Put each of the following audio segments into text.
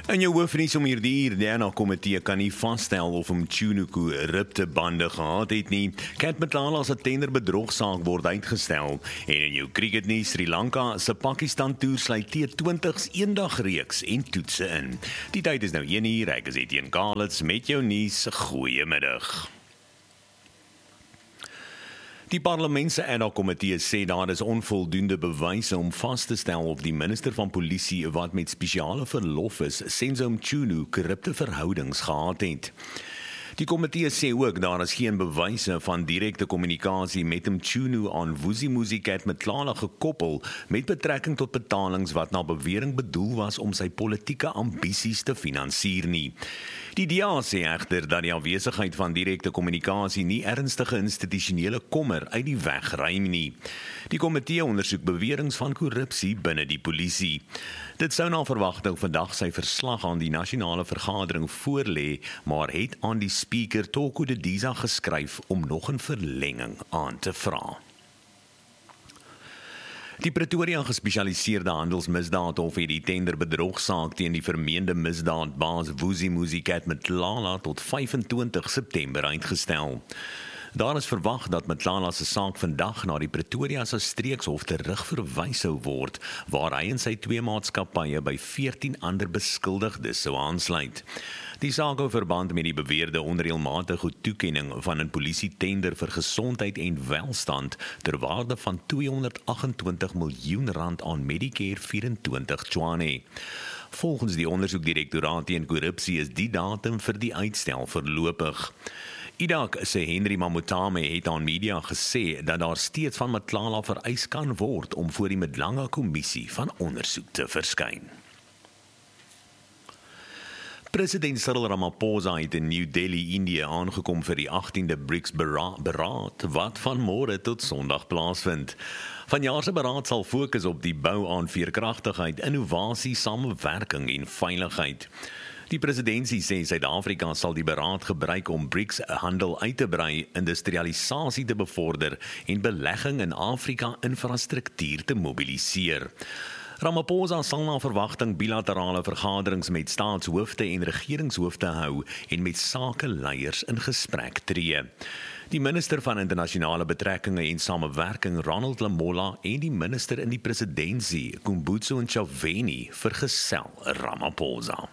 In jou hoofnuus om hierdie uur, die NA-komitee kan nie vasstel of Mchunu korrupte bande gehad het nie. Kat Matlala se tenderbedrogsaak word uitgestel. En in jou cricketnuus, Sri Lanka se Pakistan-toer sluit T20's eendagreeks en toetse in. Die tyd is nou 1 uur, ek is Etienne Kalitz met jou nuus. Goeiemiddag. Die parlementse NA-komitee sê daar is onvoldoende bewyse om vas te stel of die minister van polisie wat met spesiale verlof is, Senzo Mchunu, korrupte verhoudings gehad het. Die komitee sê ook daar is geen bewyse van direkte kommunikasie met Mchunu aan Vusimuzi Kat Matlala gekoppel met betrekking tot betalings wat na bewering bedoel was om sy politieke ambisies te finansier nie. Die DA sê egter dat die afwesigheid van direkte kommunikasie nie ernstige institusionele kommer uit die weg ruim nie. Die komitee ondersoek beweringe van korrupsie binne die polisie. Dit sou na verwagting vandag sy verslag aan die nasionale vergadering voorlê, maar het aan die speaker Toko Didiza geskryf om nog 'n verlenging aan te vra. Die Pretoria gespesialiseerde handelsmisdaadhof het die tenderbedrogsaak teen die vermeende misdaadbaas Vusimuzi Kat Matlala tot 25 September uitgestel. Daar is verwag dat Matlala se saak vandag na die Pretoria se streekshof terugverwys sou word, waar hy en sy 2 maatskappye by 14 ander beskuldigdes sou aansluit. Die saak hou verband met die beweerde onreëlmatige toekenning van 'n polisie-tender vir gesondheid en welstand ter waarde van R228 miljoen aan Medicare 24 Tshwane. Volgens die ondersoekdirektoraat teen korrupsie is die datum vir die uitstel voorlopig. IDAC sê Henry Mamutame het aan media gesê dat daar steeds van Matlala vereis kan word om voor die Midlanga kommissie van ondersoek te verskyn. President Cyril Ramaphosa het in New Delhi, Indië aangekom vir die 18de BRICS-beraad wat van môre tot Sondag plaasvind. Vanjaar se beraad sal fokus op die bou aan veerkragtigheid, innovasie, samewerking en veiligheid. Die presidentsie sê Suid-Afrika sal die beraad gebruik om BRICS-handel uit te brei, industrialisasie te bevorder en belegging in Afrika-infrastruktuur te mobiliseer. Ramaphosa sal na verwagting bilaterale vergaderings met staatshoofde en regeringshoofde hou en met sakeleiers in gesprek tree. Die minister van internasionale betrekkinge en samewerking, Ronald Lamola, en die minister in die presidentsie, Kumbutso Ntshavheni, vergesel Ramaphosa.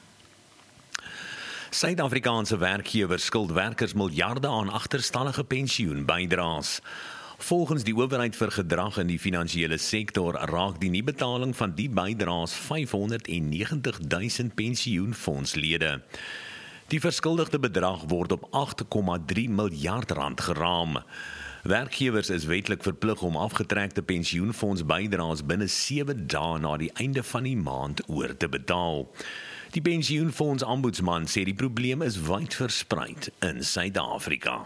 Suid-Afrikaanse werkgewers skuld werkers miljarde aan agterstallige pensioenbydraes. Volgens die owerheid vir gedrag in die finansiële sektor raak die nie-betaling van die bydraes 590.000 pensioenfondslede. Die verskuldigde bedrag word op 8,3 miljard rand geraam. Werkgewers is wetlik verplig om afgetrekte pensioenfondsbydraes binne 7 dae na die einde van die maand oor te betaal. Die pensioenfonds-ombudsman sê die probleem is wyd verspreid in Suid-Afrika.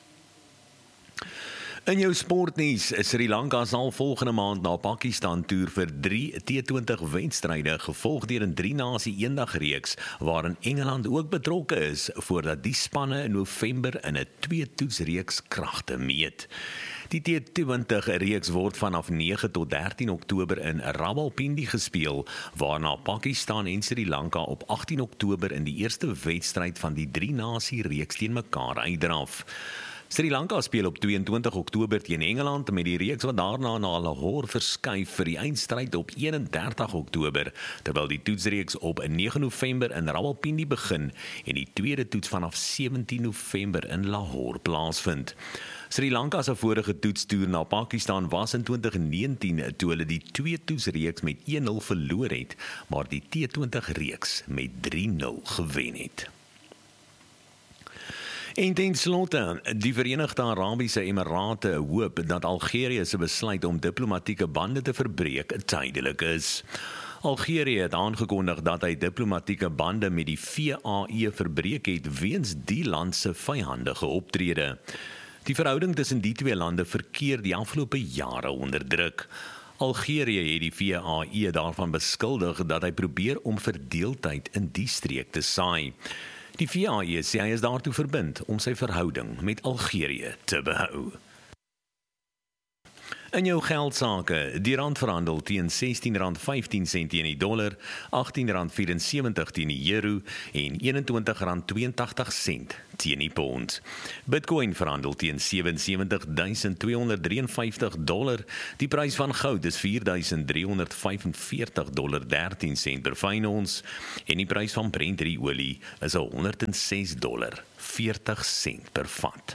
In jou sportnuus, Sri Lanka sal volgende maand na Pakistan toer vir 3 T20 wedstryde, gevolg deur 'n 3-nasie eendagreeks waarin Engeland ook betrokke is, voordat die spanne in November in 'n 2-toetsreeks kragte meet. Die T20-reeks word vanaf 9 tot 13 Oktober in Rawalpindi gespeel, waarna Pakistan en Sri Lanka op 18 Oktober in die eerste wedstryd van die 3-nasie-reeks teen mekaar uitdraf. Sri Lanka speel op 22 Oktober teen Engeland met die reeks wat daarna na Lahore verskuif vir die eindstryd op 31 Oktober, terwyl die toetsreeks op 9 November in Rawalpindi begin en die tweede toets vanaf 17 November in Lahore plaasvind. Sri Lanka se vorige toetstoer na Pakistan was in 2019 toe hulle die 2-toetsreeks met 1-0 verloor het, maar die T20-reeks met 3-0 gewen het. En ten slotte, die Verenigde Arabiese Emirate hoop dat Algerië se besluit om diplomatieke bande te verbreek tydelik is. Algerië het aangekondig dat hy diplomatieke bande met die VAE verbreek het weens die land se vyandige optrede. Die verhouding tussen die twee lande verkeer die afgelope jare onder druk. Algerië het die VAE daarvan beskuldig dat hy probeer om verdeeldheid in die streek te saai. Die VAE sê hy is daartoe verbind om sy verhouding met Algerië te behou. In jou geldsaake, die rand verhandel teen R16.15 teen die dollar, R18.74 teen die euro en R21.82 teen die pond. Bitcoin verhandel teen $77,253. Die prys van goud is $4,345.13 per fyn ons en die prys van Brent olie is $106.40 per vat.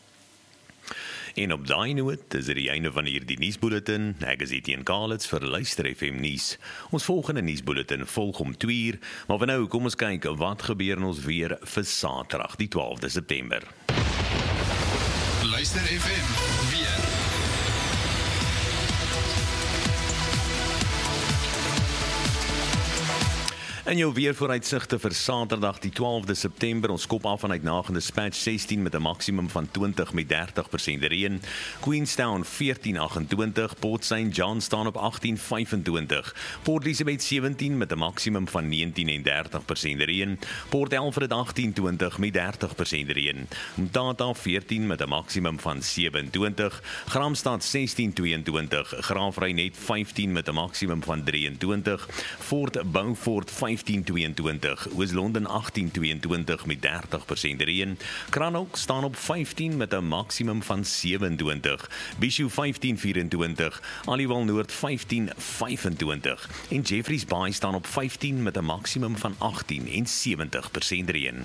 En op daai noot is dit die einde van hierdie nuusbulletin. Ek is Etienne Kalitz vir Luister FM nuus. Ons volgende nuusbulletin volg om 2:00, maar vir nou kom ons kyk wat gebeur in ons weer vir Saterdag, die 12de September. Luister FM weer. In jou weervooruitsigte vir Saterdag die 12de September, ons kop af vanuit Nagadispatch 16 met 'n maksimum van 20 met 30% reën. Queenstown 14:28, Port St. John staan op 18:25. Port Elizabeth 17 met 'n maksimum van 19 en 30% reën. Port Alfred 18:20 met 30% reën. Mtata 14 met 'n maksimum van 27. Gramstad 16:22, Graafrenet 15 met 'n maksimum van 23. Fort Beaufort 15:22, Oos-London 18:22 met 30% reën. Cranach staan op 15 met 'n maksimum van 27. Bishu 15:24, Aliwal Noord 15:25 en Jeffreys Bay staan op 15 met 'n maksimum van 18 en 70% reën.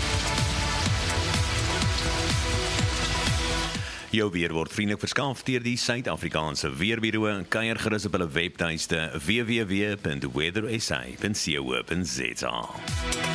Jou weer word vriendelik verskaf deur die Suid-Afrikaanse Weerbureau. Kuier gerus op hulle webtuiste www.weathersa.co.za.